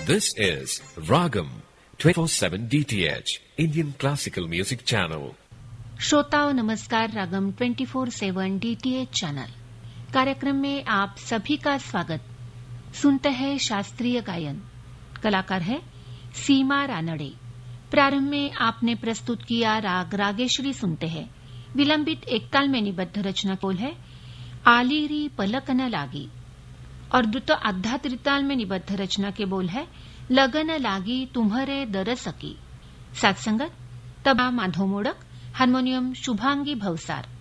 This is Ragam 24/7 DTH Indian Classical Music Channel. श्रोताओं नमस्कार। रागम 24/7 DTH channel कार्यक्रम में आप सभी का स्वागत। सुनते हैं शास्त्रीय गायन। कलाकार है सीमा रानडे। प्रारंभ में आपने प्रस्तुत किया राग रागेश्वरी सुनते हैं। विलंबित एकताल में निबद्ध रचना कोल है आलीरी पलक न लागी और द्रुत आधा त्रिताल में निबद्ध रचना के बोल है लगन लागी तुम्हारे दरसकी। साथ संगत तबला माधव मोडक, हार्मोनियम शुभांगी भवसार।